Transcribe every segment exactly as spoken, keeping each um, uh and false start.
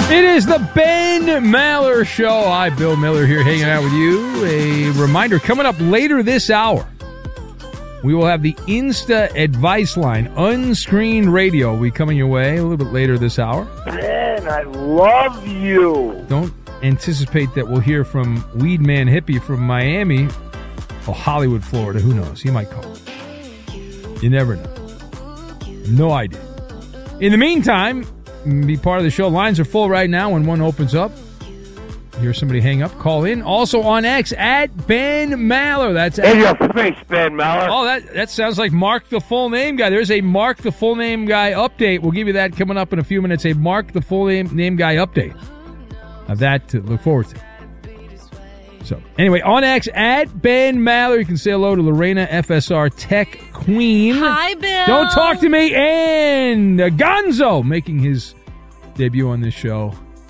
It is the Ben Maller Show. Hi, Bill Miller here hanging out with you. A reminder, coming up later this hour, we will have the Insta Advice Line, unscreened radio. Will be coming your way a little bit later this hour. Ben, I love you. Don't anticipate that we'll hear from Weedman Hippie from Miami or Hollywood, Florida. Who knows? He might call. You never know. No idea. In the meantime, be part of the show. Lines are full right now. When one opens up, hear somebody hang up, call in. Also on X, at Ben Maller. That's in your face, Ben Maller. Oh, that that sounds like Mark the Full Name Guy. There's a Mark the Full Name Guy update. We'll give you that coming up in a few minutes. A Mark the Full Name, name Guy update. Have that to look forward to. So, anyway, on X, at Ben Maller. You can say hello to Lorena, F S R Tech Queen. Hi, Bill. Don't talk to me. And uh, Gonzo making his debut on this show.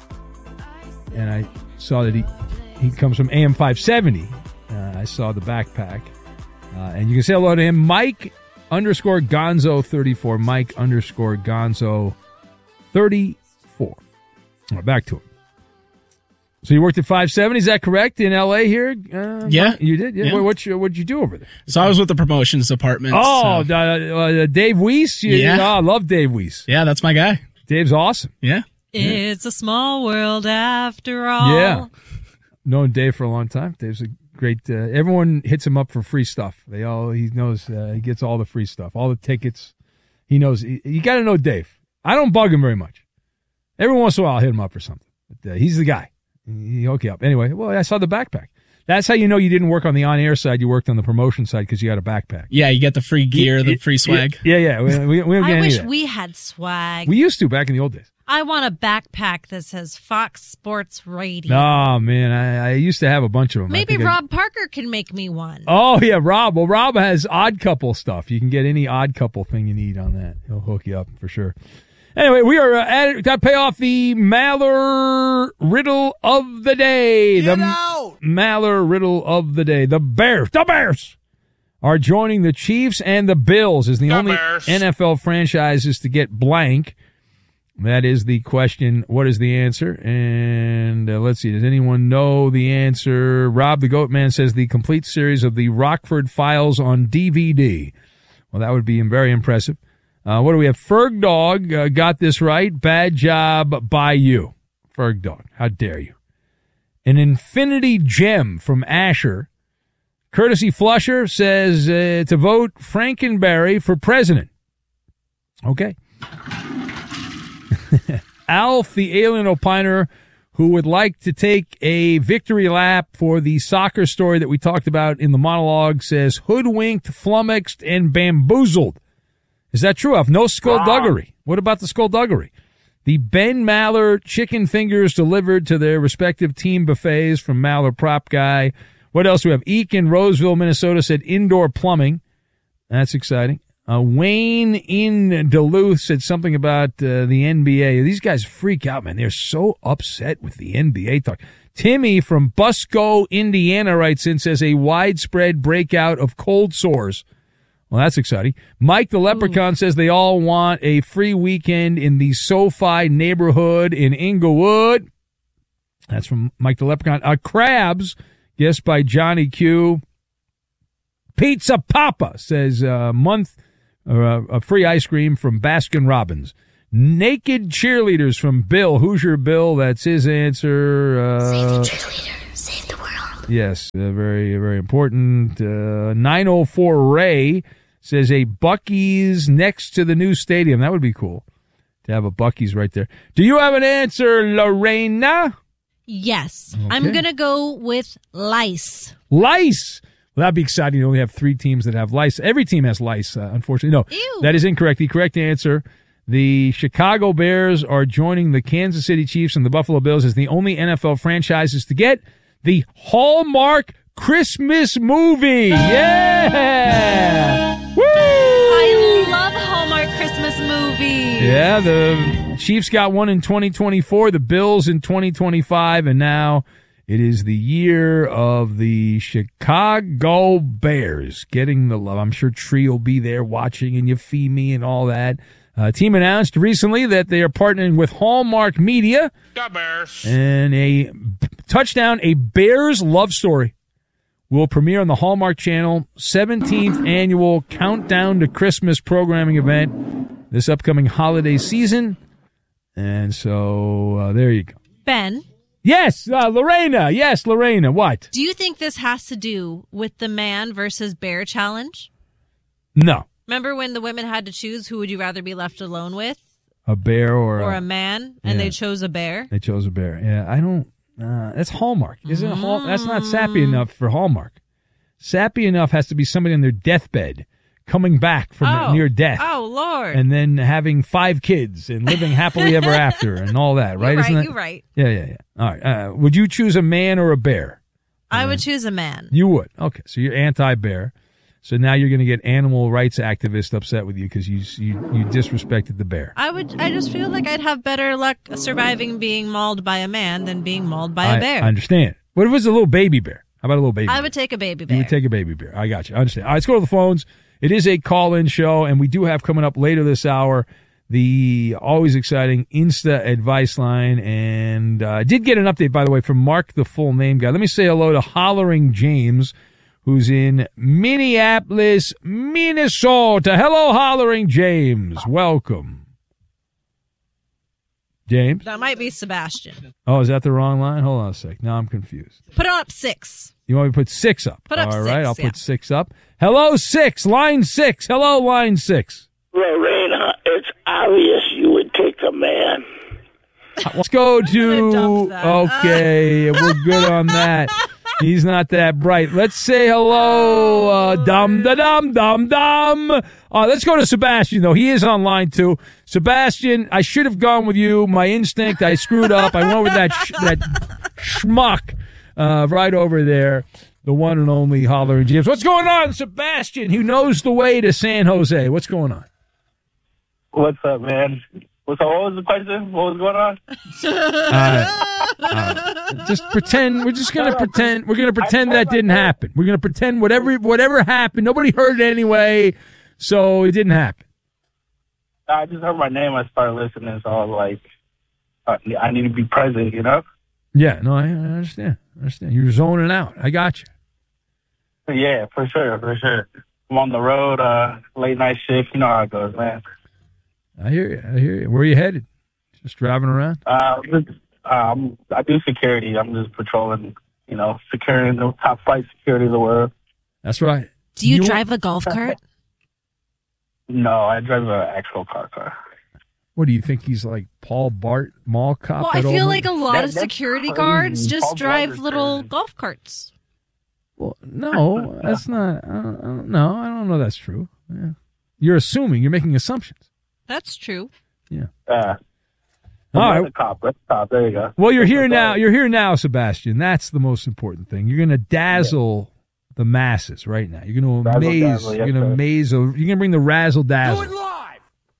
And I saw that he, he comes from A M five seventy. Uh, I saw the backpack. Uh, and you can say hello to him. Mike underscore Gonzo thirty-four. Mike underscore Gonzo thirty-four. All right, back to it. So you worked at five seventy, is that correct, in L A here? Uh, yeah. You did? Yeah. yeah. What, what, you, what'd you do over there? So I was with the promotions department. Oh, so. uh, uh, Dave Weiss? You, Yeah. Oh, I love Dave Weiss. Yeah, that's my guy. Dave's awesome. Yeah. It's a small world after all. Yeah. Known Dave for a long time. Dave's a great, uh, everyone hits him up for free stuff. They all, he knows, uh, he gets all the free stuff, all the tickets. He knows, you, you got to know Dave. I don't bug him very much. Every once in a while I'll hit him up for something. But, uh, he's the guy. He hook you up. Anyway, well, I saw the backpack. That's how you know you didn't work on the on-air side. You worked on the promotion side because you had a backpack. Yeah, you get the free gear, the free swag. Yeah, yeah. We, we, we don't get I any wish of that. we had swag. We used to back in the old days. I want a backpack that says Fox Sports Radio. Oh, man. I, I used to have a bunch of them. Maybe I Rob I... Parker can make me one. Oh, yeah, Rob. Well, Rob has Odd Couple stuff. You can get any Odd Couple thing you need on that. He'll hook you up for sure. Anyway, we are uh, at got to pay off the Maller riddle of the day. Get the out! Maller riddle of the day. The Bears, the Bears are joining the Chiefs and the Bills as the, the only Bears. N F L franchises to get blank. That is the question. What is the answer? And uh, let's see. Does anyone know the answer? Rob the Goat Man says the complete series of the Rockford Files on D V D. Well, that would be very impressive. Uh, what do we have? Ferg Dog uh, got this right. Bad job by you. Ferg Dog, how dare you? An Infinity Gem from Asher. Courtesy Flusher says uh, to vote Frankenberry for president. Okay. Alf, the alien opiner, who would like to take a victory lap for the soccer story that we talked about in the monologue, says hoodwinked, flummoxed, and bamboozled. Is that true? Alf? No skullduggery. What about the skullduggery? The Ben Maller chicken fingers delivered to their respective team buffets from Maller Prop Guy. What else do we have? Eek in Roseville, Minnesota said indoor plumbing. That's exciting. Uh, Wayne in Duluth said something about uh, the N B A. These guys freak out, man. They're so upset with the N B A talk. Timmy from Busco, Indiana writes in, says a widespread breakout of cold sores. Well, that's exciting. Mike the Leprechaun Ooh. says they all want a free weekend in the SoFi neighborhood in Inglewood. That's from Mike the Leprechaun. Uh, Crabs, guessed by Johnny Q. Pizza Papa says a uh, month, uh, a free ice cream from Baskin Robbins. Naked cheerleaders from Bill. Hoosier Bill, that's his answer. Uh, Save the cheerleader. Save the world. Yes, uh, very, very important. Uh, nine oh four Ray says a Buc-ee's next to the new stadium. That would be cool to have a Buc-ee's right there. Do you have an answer, Lorena? Yes. Okay. I'm going to go with lice. Lice. Well, that'd be exciting. You only have three teams that have lice. Every team has lice, uh, unfortunately. No, Ew. That is incorrect. The correct answer, the Chicago Bears are joining the Kansas City Chiefs and the Buffalo Bills as the only N F L franchises to get the Hallmark Christmas movie. Yeah! Woo! I love Hallmark Christmas movies. Yeah, the Chiefs got one in twenty twenty-four, the Bills in twenty twenty-five, and now it is the year of the Chicago Bears getting the love. I'm sure Tree will be there watching and Euphemia and all that. Uh, team announced recently that they are partnering with Hallmark Media. The Bears. And a touchdown, a Bears love story will premiere on the Hallmark Channel seventeenth annual Countdown to Christmas programming event this upcoming holiday season. And so uh, there you go. Ben. Yes, uh, Lorena. Yes, Lorena. What? Do you think this has to do with the man versus bear challenge? No. Remember when the women had to choose who would you rather be left alone with? A bear or, Or a, a man, and yeah. they chose a bear? They chose a bear. Yeah, I don't. Uh, that's Hallmark. Isn't it? Hall, that's not sappy enough for Hallmark. Sappy enough has to be somebody on their deathbed, coming back from Oh. near death. Oh, Lord. And then having five kids and living happily ever after and all that, right? You're right, Isn't that? you're right. Yeah, yeah, yeah. All right. Uh, would you choose a man or a bear? I would choose a man. You would. Okay, so you're anti-bear. So now you're going to get animal rights activists upset with you because you, you you disrespected the bear. I would. I just feel like I'd have better luck surviving being mauled by a man than being mauled by I, a bear. I understand. What if it was a little baby bear? How about a little baby I bear? would take a baby bear. You would take a baby bear. I got you. I understand. All right, let's go to the phones. It is a call-in show, and we do have coming up later this hour the always exciting Insta advice line. And uh, I did get an update, by the way, from Mark, the full name guy. Let me say hello to Hollering James, who's in Minneapolis, Minnesota. Hello, Hollering James. Welcome. James? That might be Sebastian. Oh, is that the wrong line? Hold on a sec. Now I'm confused. Put up six. You want me to put six up? Put up All right, six, I'll yeah. put six up. Hello, six. Line six. Hello, line six. Lorena, it's obvious you would take a man. Let's go gonna to. dump that. Okay, we're good on that. He's not that bright. Let's say hello, uh, dum da dum dum dum. Uh, let's go to Sebastian though. He is on line two. Sebastian, I should have gone with you. My instinct, I screwed up. I went with that sh- that schmuck uh, right over there. The one and only Hollering James. What's going on, Sebastian? Who knows the way to San Jose? What's going on? What's up, man? What's up? What was the question? What was going on? Uh, uh, just pretend. We're just gonna pretend. We're gonna pretend that didn't happen. We're gonna pretend whatever whatever happened. Nobody heard it anyway, so it didn't happen. I just heard my name. I started listening, so I was like, uh, I need to be present, you know? Yeah, no, I, I understand. I understand. You're zoning out. I got you. Yeah, for sure, for sure. I'm on the road, uh, late night shift. You know how it goes, man. I hear you. I hear you. Where are you headed? Just driving around? Uh, just, um, I do security. I'm just patrolling, you know, securing the top flight security of the world. That's right. Do you, drive a golf cart? No, I drive an actual car car. What do you think? He's like Paul Bart, mall cop? Well, I that feel old- like a lot That- of that's security crazy. guards just Paul drive Blart is little crazy. golf carts. Well, no, that's not. I don't, I don't know. I don't know that's true. Yeah. You're assuming. You're making assumptions. That's true. Yeah. Uh, All I'm right. a cop. That's a cop. There you go. Well, you're That's here a now. cop. You're here now, Sebastian. That's the most important thing. You're going to dazzle the masses right now. You're going to Razzle amaze. dazzle, You're yes, going to sir. amaze. You're going to bring the razzle dazzle. Do it live.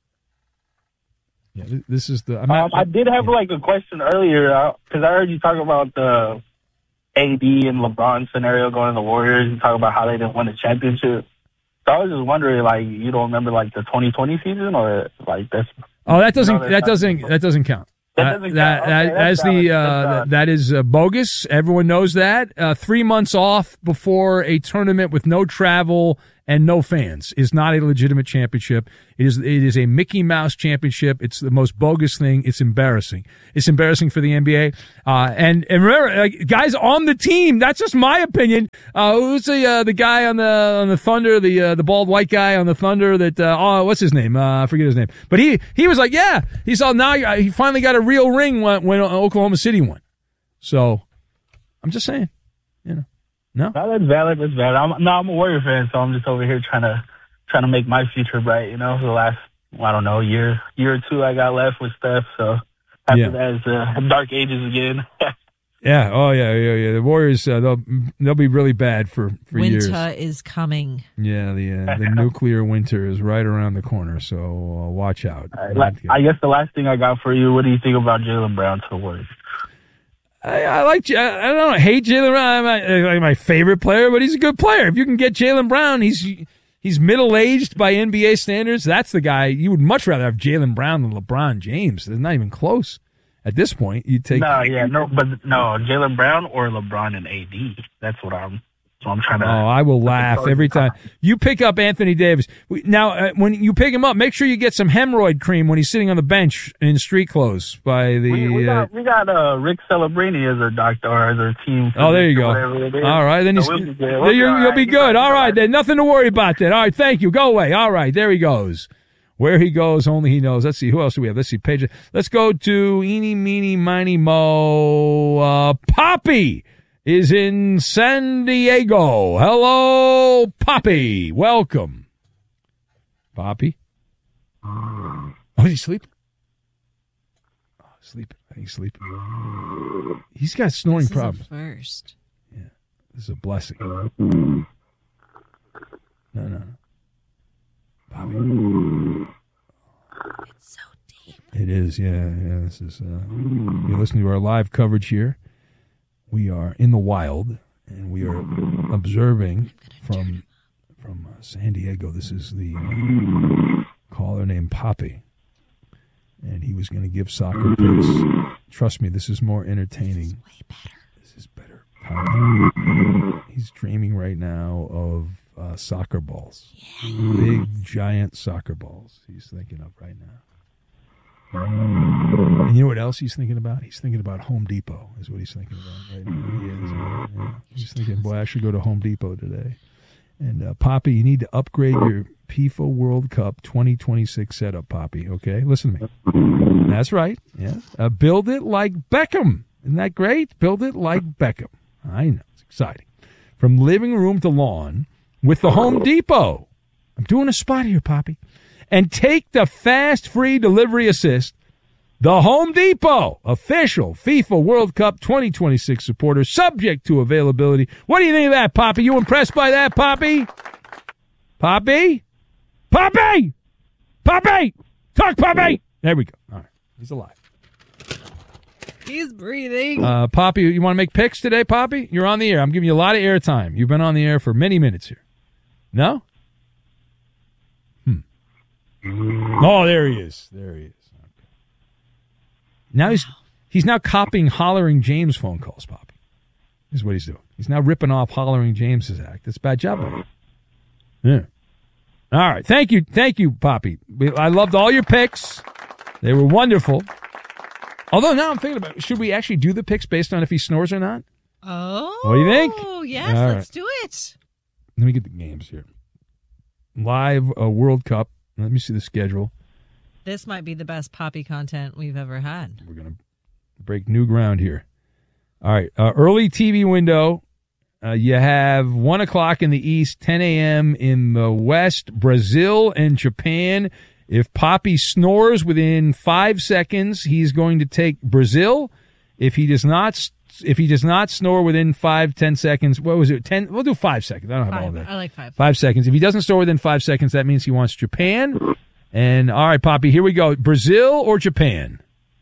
Yeah, th- this is the. I'm Um, not- I did have yeah. like a question earlier because I heard you talk about the A D and LeBron scenario going to the Warriors. You talk about how they didn't win the championship. So I was just wondering, like, you don't remember like the twenty twenty season, or like that's Oh, that doesn't. No, that's that not- doesn't. That doesn't count. That Uh, doesn't that, count. that- Okay, that's that's the valid. uh, That's valid. that is uh, bogus. Everyone knows that. Uh, three months off before a tournament with no travel and no fans is not a legitimate championship. It is. It is a Mickey Mouse championship. It's the most bogus thing. It's embarrassing. It's embarrassing for the N B A. Uh, and and remember, like, guys on the team. That's just my opinion. Uh, who's the uh, the guy on the on the Thunder? The uh, the bald white guy on the Thunder. That uh, oh, what's his name? Uh, I forget his name. But he he was like, yeah, he saw now he finally got a real ring when, when Oklahoma City won. So I'm just saying, you know, no. no, that's valid. That's valid. I'm, no, I'm a Warrior fan, so I'm just over here trying to trying to make my future bright. You know, for the last I don't know year year or two I got left with Steph. So after Yeah. that, it's uh, dark ages again. Yeah. Oh yeah. Yeah. Yeah. The Warriors. Uh, they'll they'll be really bad for for years. Winter is coming. Yeah. The uh, the nuclear winter is right around the corner. So uh, watch out. All right, la- I guess the last thing I got for you, what do you think about Jaylen Brown to the Warriors? I, I like. I, I don't hate Jaylen Brown. I'm not, uh, like my favorite player, but he's a good player. If you can get Jaylen Brown, he's He's middle-aged by N B A standards. That's the guy. You would much rather have Jaylen Brown than LeBron James. They're not even close. At this point, you take. No, yeah, no, but no, Jaylen Brown or LeBron and A D. That's what I'm. So I'm trying to. Oh, I will laugh every time you pick up Anthony Davis. Now, uh, when you pick him up, make sure you get some hemorrhoid cream when he's sitting on the bench in street clothes. By the we, we got, uh, we got uh, Rick Celebrini as our doctor or as our team. Oh, there you go. All right, then, so he's, we'll be we'll you'll, right. you'll be good. All right, then, nothing to worry about then. All right, thank you. Go away. All right, there he goes. Where he goes, only he knows. Let's see, who else do we have? Let's see, Paige. Let's go to Eeny, Meeny, Miny, Mo. Uh, Poppy is in San Diego. Hello, Poppy. Welcome. Poppy? Oh, is he sleeping? Oh, sleeping. I think he's sleeping. He's got snoring this problems. Is a first. Yeah, this is a blessing. No, no, no. Bobby. It's so deep. It is, yeah, yeah. This is. Uh, you're listening to our live coverage here. We are in the wild, and we are observing from from uh, San Diego. This is the uh, caller named Poppy, and he was going to give soccer picks. Trust me, this is more entertaining. This is way better. This is better. Poppy. He's dreaming right now of. Uh, soccer balls. Yeah. Big, giant soccer balls he's thinking of right now. And you know what else he's thinking about? He's thinking about Home Depot is what he's thinking about right now. He is, yeah. He's thinking, boy, I should go to Home Depot today. And, uh, Poppy, you need to upgrade your P I F A World Cup twenty twenty-six setup, Poppy, okay? Listen to me. That's right. Yeah. Uh, build it like Beckham. Isn't that great? Build it like Beckham. I know. It's exciting. From living room to lawn, with the Home Depot. I'm doing a spot here, Poppy. And take the fast, free delivery assist. The Home Depot, official FIFA World Cup twenty twenty-six supporter, subject to availability. What do you think of that, Poppy? You impressed by that, Poppy? Poppy? Poppy! Poppy! Talk, Poppy! There we go. All right. He's alive. He's breathing. Uh, Poppy, you want to make picks today, Poppy? You're on the air. I'm giving you a lot of air time. You've been on the air for many minutes here. No? Hmm. Oh, there he is. There he is. Okay. Now he's he's now copying Hollering James phone calls, Poppy. This is what he's doing. He's now ripping off Hollering James's act. That's a bad job by him. Yeah. All right. Thank you. Thank you, Poppy. I loved all your picks. They were wonderful. Although now I'm thinking about, should we actually do the picks based on if he snores or not? Oh. What do you think? Oh, yes. All let's right. do it. Let me get the games here. Live uh, World Cup. Let me see the schedule. This might be the best Poppy content we've ever had. We're going to break new ground here. All right. Uh, early T V window. Uh, you have one o'clock in the East, ten a.m. in the West, Brazil and Japan. If Poppy snores within five seconds, he's going to take Brazil. If he does not, if he does not snore within five, ten seconds, what was it? Ten? We'll do five seconds. I don't have Five. all that. I like five. Five seconds. If he doesn't snore within five seconds, that means he wants Japan. And all right, Poppy, here we go. Brazil or Japan?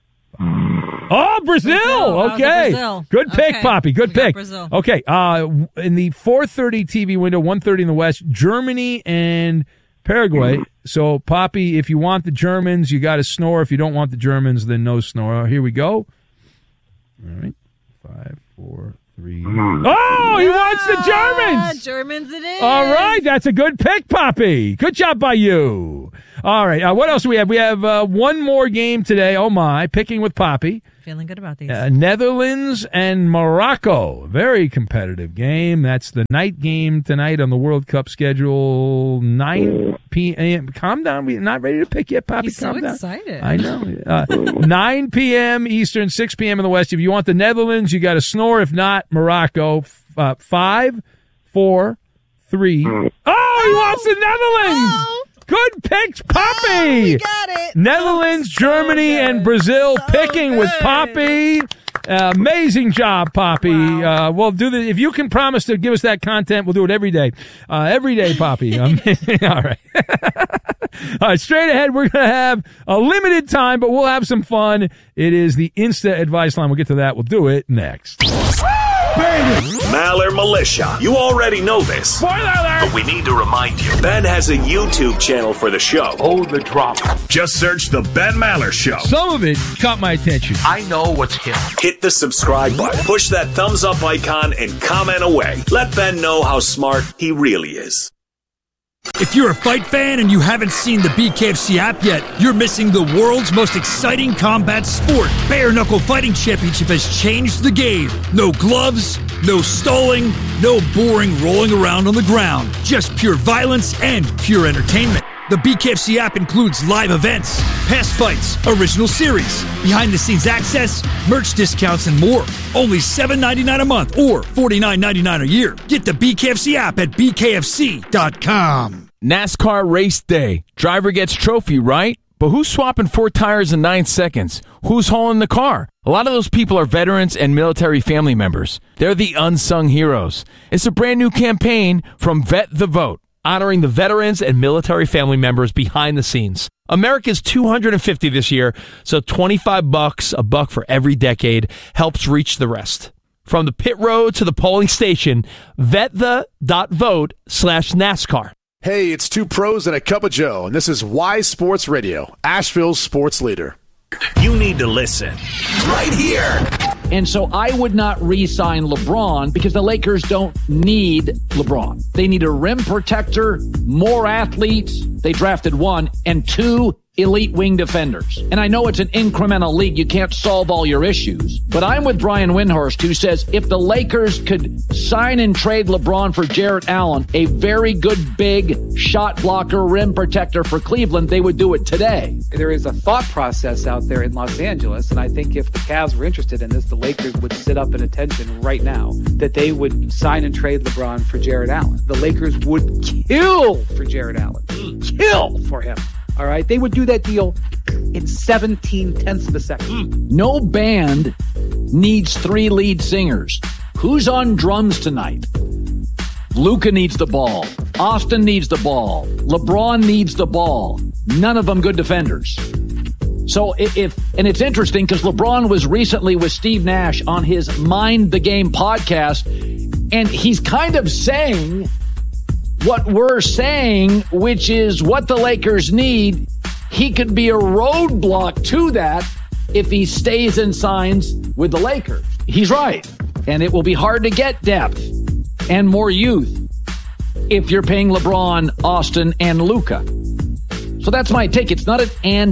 Oh, Brazil. Brazil. Okay. Brazil. Good pick, Okay. Poppy. Good We got pick. Brazil. Okay. Uh, in the four thirty T V window, one thirty in the West, Germany and Paraguay. So, Poppy, if you want the Germans, you got to snore. If you don't want the Germans, then no snore. Here we go. All right. Five, four, three. Oh, he wants the Ah, Germans. Germans it is. All right. That's a good pick, Poppy. Good job by you. All right. Uh, what else do we have? We have uh, one more game today. Oh, my. Picking with Poppy. Feeling good about these. Uh, Netherlands and Morocco. Very competitive game. That's the night game tonight on the World Cup schedule. nine p.m. Calm down. We're not ready to pick yet, Poppy. He's Calm so down. excited. I know. Uh, nine p.m. Eastern, six p.m. in the West. If you want the Netherlands, you got to snore. If not, Morocco. Uh, five, four, three. Oh, he wants the Netherlands. Oh. Good picks, Poppy. Oh, we got it. Netherlands, Oh, so Germany, good. and Brazil So picking with good. Poppy. Uh, amazing job, Poppy. Wow. Uh, we'll do the. If you can promise to give us that content, we'll do it every day. Uh, every day, Poppy. Um, all right. All right. Straight ahead, we're going to have a limited time, but we'll have some fun. It is the Insta Advice Line. We'll get to that. We'll do it next. baby! Maller Militia. You already know this. Spoiler alert! But we need to remind you. Ben has a YouTube channel for the show. Oh, the drama. Just search The Ben Maller Show. Some of it caught my attention. I know what's him. Hit the subscribe button. Push that thumbs up icon and comment away. Let Ben know how smart he really is. If you're a fight fan and you haven't seen the B K F C app yet, you're missing the world's most exciting combat sport. Bare Knuckle Fighting Championship has changed the game. No gloves, no stalling, no boring rolling around on the ground. Just pure violence and pure entertainment. The B K F C app includes live events, past fights, original series, behind-the-scenes access, merch discounts, and more. Only seven dollars and ninety-nine cents a month or forty-nine dollars and ninety-nine cents a year. Get the B K F C app at B K F C dot com. NASCAR race day. Driver gets trophy, right? But who's swapping four tires in nine seconds? Who's hauling the car? A lot of those people are veterans and military family members. They're the unsung heroes. It's a brand new campaign from Vet the Vote, honoring the veterans and military family members behind the scenes. America's two hundred fifty this year, so twenty-five bucks, a buck for every decade, helps reach the rest. From the pit road to the polling station, vetthe.vote slash NASCAR. Hey, it's two pros and a cup of Joe, and this is Y Sports Radio, Asheville's sports leader. You need to listen right here. And so I would not re-sign LeBron because the Lakers don't need LeBron. They need a rim protector, more athletes. They drafted one, and two elite wing defenders. And I know it's an incremental league. You can't solve all your issues. But I'm with Brian Windhorst, who says if the Lakers could sign and trade LeBron for Jarrett Allen, a very good big shot blocker, rim protector for Cleveland, they would do it today. There is a thought process out there in Los Angeles, and I think if the Cavs were interested in this, the Lakers would sit up in attention right now that they would sign and trade LeBron for Jarrett Allen. The Lakers would kill for Jarrett Allen. Kill for him. All right, they would do that deal in seventeen tenths of a second. No band needs three lead singers. Who's on drums tonight? Luka needs the ball. Austin needs the ball. LeBron needs the ball. None of them good defenders. So if, and it's interesting because LeBron was recently with Steve Nash on his Mind the Game podcast, and he's kind of saying what we're saying, which is what the Lakers need. He could be a roadblock to that if he stays and signs with the Lakers. He's right. And it will be hard to get depth and more youth if you're paying LeBron, Austin, and Luka. So that's my take. It's not an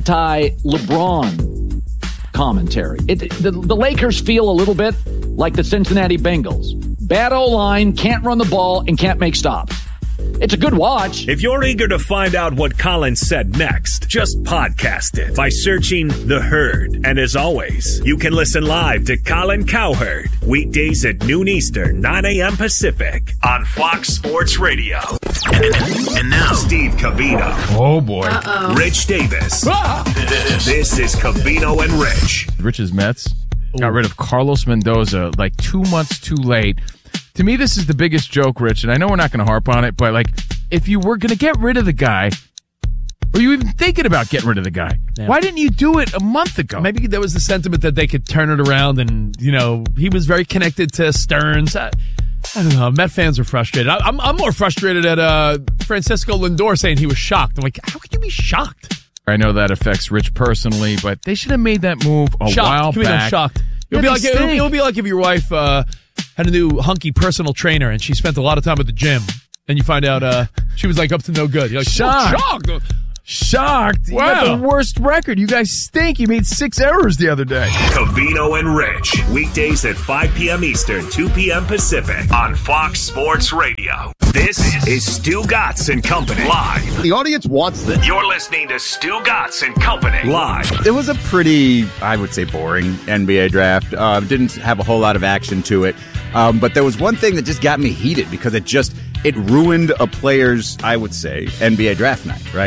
anti-LeBron commentary. It, the, the Lakers feel a little bit like the Cincinnati Bengals. Bad O-line, can't run the ball, and can't make stops. It's a good watch. If you're eager to find out what Colin said next, just podcast it by searching The Herd. And as always, you can listen live to Colin Cowherd weekdays at noon Eastern, nine a.m. Pacific on Fox Sports Radio. And now, Steve Covino. Oh, boy. Uh-oh. Rich Davis. Ah! This is Covino and Rich. Rich's Mets got rid of Carlos Mendoza like two months too late. To me, this is the biggest joke, Rich, and I know we're not going to harp on it, but like, if you were going to get rid of the guy, or you even thinking about getting rid of the guy, yeah. Why didn't you do it a month ago? Maybe there was the sentiment that they could turn it around, and, you know, he was very connected to Stearns. I, I don't know. Met fans are frustrated. I, I'm I'm more frustrated at uh, Francisco Lindor saying he was shocked. I'm like, how could you be shocked? I know that affects Rich personally, but they should have made that move a shocked. while Can back. We shocked. It would, be like, it, would be, it would be like if your wife uh, had a new hunky personal trainer and she spent a lot of time at the gym, and you find out uh, she was like up to no good. You're like, shocked. shocked. Shocked. You Wow. got the worst record. You guys stink. You made six errors the other day. Covino and Rich, weekdays at five p.m. Eastern, two p.m. Pacific on Fox Sports Radio. This is Stu Gatz and Company live. The audience wants this. You're listening to Stu Gatz and Company live. It was a pretty, I would say, boring N B A draft. Uh, didn't have a whole lot of action to it. Um, but there was one thing that just got me heated because it just, it ruined a player's, I would say, N B A draft night, right?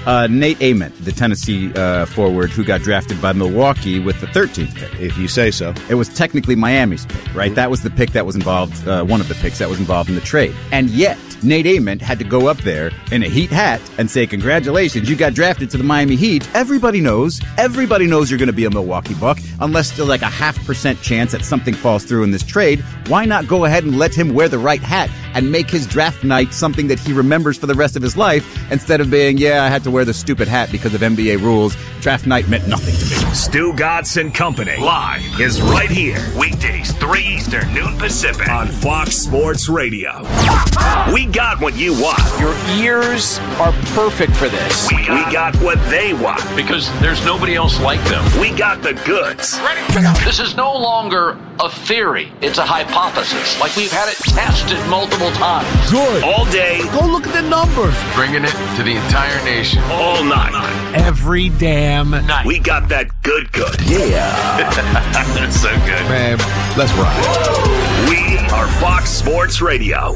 Uh, Nate Ament, the Tennessee uh, forward who got drafted by Milwaukee with the thirteenth pick. If you say so. It was technically Miami's pick, right? That was the pick that was involved, uh, one of the picks that was involved in the trade. And yet, Nate Ament had to go up there in a Heat hat and say, congratulations, you got drafted to the Miami Heat. Everybody knows, everybody knows you're going to be a Milwaukee Buck, unless there's like a half percent chance that something falls through in this trade. Why not go ahead and let him wear the right hat and make his draft night something that he remembers for the rest of his life, instead of being, yeah, I had to wear the stupid hat because of N B A rules. Draft night meant nothing to me. Stu Godson Company live is right here. Weekdays, three Eastern, noon Pacific on Fox Sports Radio. We got what you want. Your ears are perfect for this. We got, we got what they want. Because there's nobody else like them. We got the goods. This is no longer a theory. It's a hypothesis. Like we've had it tested multiple times. Good. All day. Go look at the numbers. Bringing it to the entire nation. All night. Every damn night. We got that good good. Yeah. That's so good. Man, let's ride. We are Fox Sports Radio.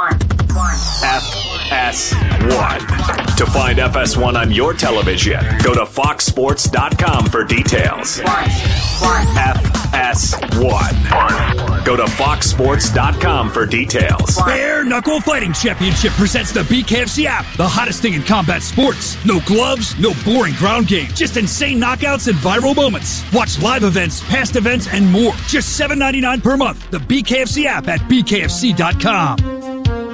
F S one. To find F S one on your television, go to fox sports dot com for details. F S one. Go to fox sports dot com for details. Bare Knuckle Fighting Championship presents the B K F C app, the hottest thing in combat sports. No gloves, no boring ground game, just insane knockouts and viral moments. Watch live events, past events, and more. Just seven ninety-nine per month. The B K F C app at b k f c dot com.